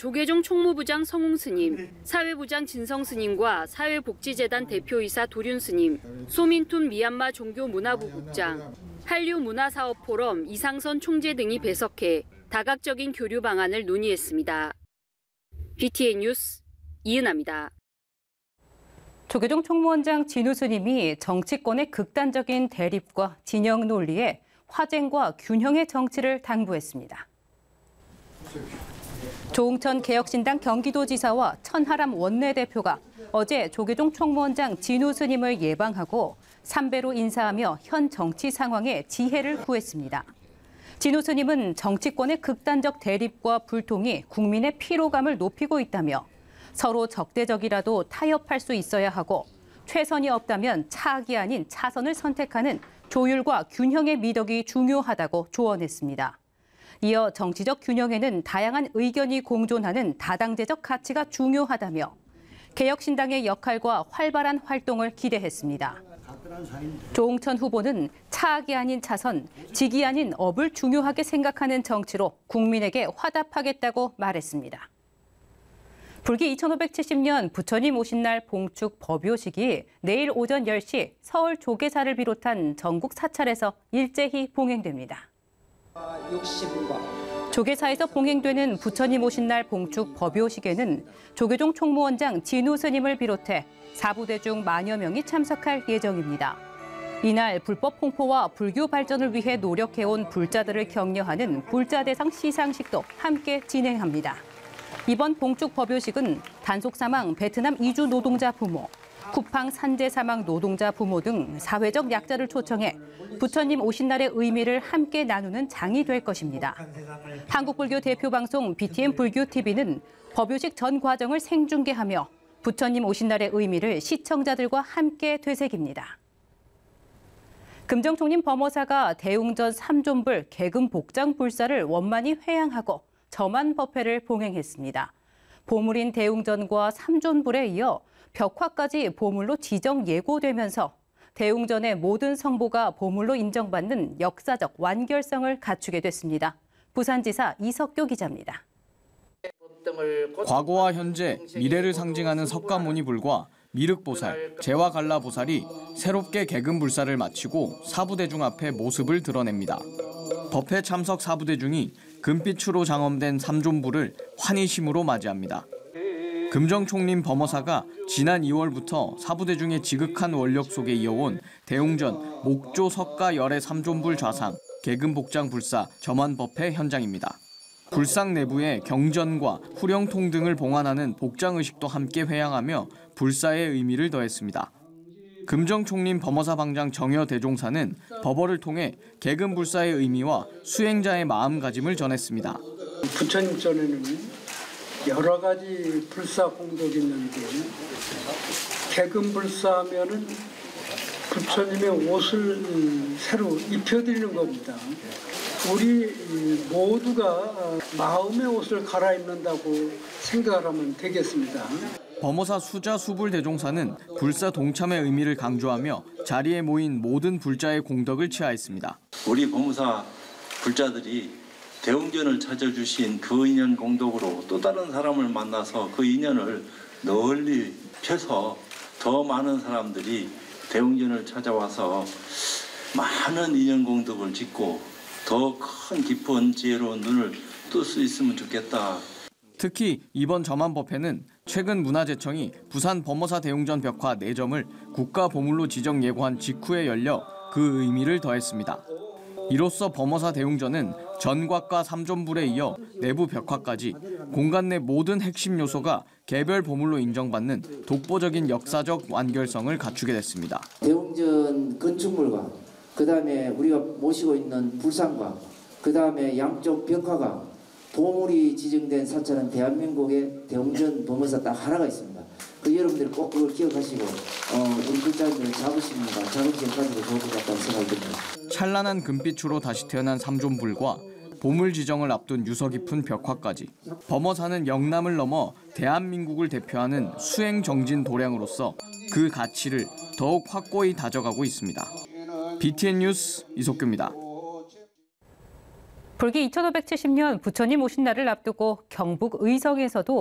조계종 총무부장 성웅 스님, 사회부장 진성 스님과 사회복지재단 대표이사 도륜 스님, 소민툰 미얀마 종교문화부 국장, 한류문화사업포럼 이상선 총재 등이 배석해 다각적인 교류 방안을 논의했습니다. BTN 뉴스 이은아입니다. 조계종 총무원장 진우 스님이 정치권의 극단적인 대립과 진영 논리에 화쟁과 균형의 정치를 당부했습니다. 조응천 개혁신당 경기도지사와 천하람 원내대표가 어제 조계종 총무원장 진우 스님을 예방하고 삼배로 인사하며 현 정치 상황에 지혜를 구했습니다. 진우 스님은 정치권의 극단적 대립과 불통이 국민의 피로감을 높이고 있다며 서로 적대적이라도 타협할 수 있어야 하고 최선이 없다면 차악이 아닌 차선을 선택하는 조율과 균형의 미덕이 중요하다고 조언했습니다. 이어 정치적 균형에는 다양한 의견이 공존하는 다당제적 가치가 중요하다며 개혁신당의 역할과 활발한 활동을 기대했습니다. 조응천 후보는 차악이 아닌 차선, 직이 아닌 업을 중요하게 생각하는 정치로 국민에게 화답하겠다고 말했습니다. 불기 2570년 부처님 오신 날 봉축 법요식이 내일 오전 10시 서울 조계사를 비롯한 전국 사찰에서 일제히 봉행됩니다. 조계사에서 봉행되는 부처님 오신 날 봉축 법요식에는 조계종 총무원장 진우 스님을 비롯해 사부대중 만여 명이 참석할 예정입니다. 이날 불법 홍포와 불교 발전을 위해 노력해온 불자들을 격려하는 불자대상 시상식도 함께 진행합니다. 이번 봉축 법요식은 단속 사망 베트남 이주 노동자 부모, 쿠팡 산재 사망 노동자 부모 등 사회적 약자를 초청해 부처님 오신 날의 의미를 함께 나누는 장이 될 것입니다. 한국불교 대표 방송 BTN 불교TV는 법요식 전 과정을 생중계하며 부처님 오신 날의 의미를 시청자들과 함께 되새깁니다. 금정총림 범어사가 대웅전 삼존불 개금 복장 불사를 원만히 회양하고 점안법회를 봉행했습니다. 보물인 대웅전과 삼존불에 이어 벽화까지 보물로 지정 예고되면서 대웅전의 모든 성보가 보물로 인정받는 역사적 완결성을 갖추게 됐습니다. 부산지사 이석교 기자입니다. 과거와 현재, 미래를 상징하는 석가모니불과 미륵보살, 제와갈라보살이 새롭게 개금불사를 마치고 사부대중 앞에 모습을 드러냅니다. 법회 참석 사부대중이 금빛으로 장엄된 삼존불을 환희심으로 맞이합니다. 금정총림 범어사가 지난 2월부터 사부대중의 지극한 원력 속에 이어온 대웅전 목조 석가 열애 삼존불 좌상 개금복장 불사 점안법회 현장입니다. 불상 내부에 경전과 후령통 등을 봉안하는 복장의식도 함께 회양하며 불사의 의미를 더했습니다. 금정총림 범어사 방장 정여 대종사는 법어를 통해 개금불사의 의미와 수행자의 마음가짐을 전했습니다. 부처님 전에는 여러 가지 불사 공덕이 있는데 개금불사하면은 부처님의 옷을 새로 입혀드리는 겁니다. 우리 모두가 마음의 옷을 갈아입는다고 생각을 하면 되겠습니다. 범어사 수자 수불 대종사는 불사 동참의 의미를 강조하며 자리에 모인 모든 불자의 공덕을 치하했습니다. 우리 범어사 불자들이 대웅전을 찾아주신 그 인연 공덕으로 또 다른 사람을 만나서 그 인연을 널리 펴서 더 많은 사람들이 대웅전을 찾아와서 많은 인연 공덕을 짓고 더 큰 깊은 지혜로운 눈을 뜰 수 있으면 좋겠다. 특히 이번 점안법회는 최근 문화재청이 부산 범어사 대웅전 벽화 4점을 국가보물로 지정 예고한 직후에 열려 그 의미를 더했습니다. 이로써 범어사 대웅전은 전곽과 삼존불에 이어 내부 벽화까지 공간 내 모든 핵심 요소가 개별 보물로 인정받는 독보적인 역사적 완결성을 갖추게 됐습니다. 대웅전 건축물과 그다음에 우리가 모시고 있는 불상과 그다음에 양쪽 벽화가 보물이 지정된 사찰은 대한민국의 대웅전 범어사 딱 하나가 있습니다. 그 여러분들 꼭 그걸 기억하시고 우리 불자들 자부심과 자긍심 가지고 좋을 것 같다는 생각이 듭니다. 찬란한 금빛으로 다시 태어난 삼존불과 보물 지정을 앞둔 유서 깊은 벽화까지 범어사는 영남을 넘어 대한민국을 대표하는 수행 정진 도량으로서 그 가치를 더욱 확고히 다져가고 있습니다. BTN 뉴스 이석규입니다. 불기 2570년 부처님 오신 날을 앞두고 경북 의성에서도